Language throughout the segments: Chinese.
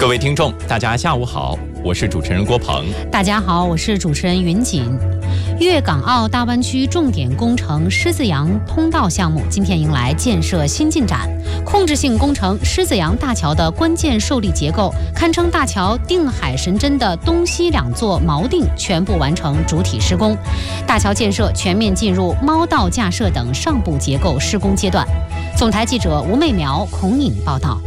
各位听众，大家下午好，我是主持人郭鹏。 大家好，我是主持人云锦。粤港澳大湾区重点工程狮子洋通道项目今天迎来建设新进展，控制性工程狮子洋大桥的关键受力结构，堪称大桥定海神针的东西两座锚定全部完成主体施工，大桥建设全面进入锚道架设等上部结构施工阶段。总台记者吴媚苗、孔颖报道。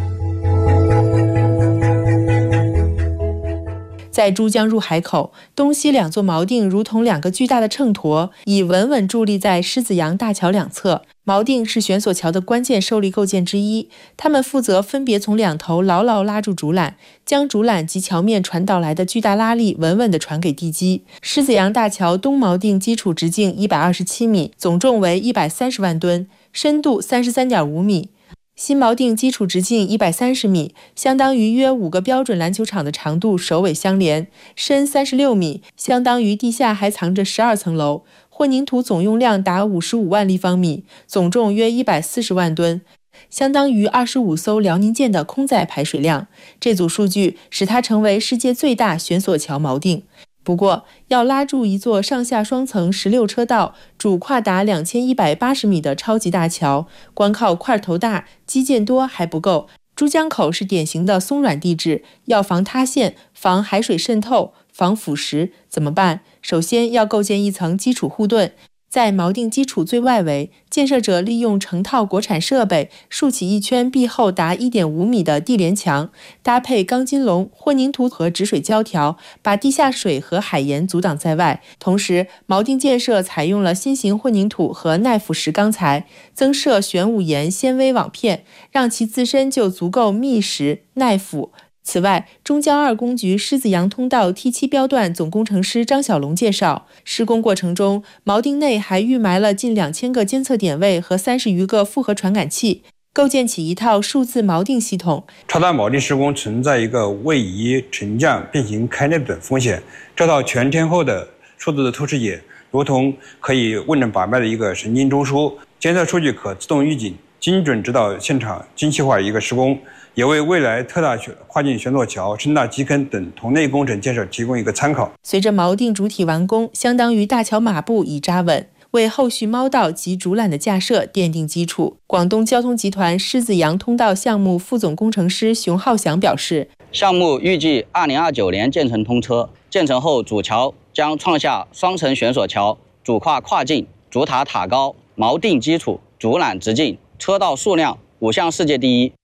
在珠江入海口，东西两座锚定如同两个巨大的秤砣，已稳稳伫立在狮子洋大桥两侧。锚定是悬索桥的关键受力构件之一，它们负责分别从两头牢牢拉住竹缆，将竹缆及桥面传导来的巨大拉力稳稳地传给地基。狮子洋大桥东锚定基础直径127米，总重为130万吨，深度33.5米。新锚定基础直径130米，相当于约5个标准篮球场的长度首尾相连，深36米，相当于地下还藏着12层楼。混凝土总用量达55万立方米，总重约140万吨，相当于25艘辽宁舰的空载排水量。这组数据使它成为世界最大悬索桥锚定。不过，要拉住一座上下双层16车道、主跨达2180米的超级大桥，光靠块头大、基建多还不够。珠江口是典型的松软地质，要防塌陷、防海水渗透、防腐蚀，怎么办？首先要构建一层基础护盾。在锚定基础最外围，建设者利用成套国产设备竖起一圈壁厚达1.5米的地连墙，搭配钢筋笼、混凝土和止水胶条，把地下水和海盐阻挡在外。同时，锚定建设采用了新型混凝土和耐腐蚀钢材，增设玄武岩纤维网片，让其自身就足够密实耐腐。此外，中交2工局狮子洋通道 T7 标段总工程师张小龙介绍，施工过程中，锚定内还预埋了近2000个监测点位和30余个复合传感器，构建起一套数字锚定系统。 超大锚定施工存在一个位移、沉降、变形开裂等风险，这套全天候的数字的透视眼，如同可以问诊把脉的一个神经中枢，监测数据可自动预警，精准指导现场精细化一个施工，也为未来特大跨境悬索桥、深大基坑等同类工程建设提供一个参考。 随着锚定主体完工，相当于大桥马步已扎稳，为后续锚道及竹缆的架设奠定基础。广东交通集团狮子洋通道项目副总工程师熊浩翔表示， 项目预计2029年建成通车，建成后主桥将创下双层悬索桥、主跨境、主塔塔高、锚定基础、竹缆直径、车道数量5项世界第一。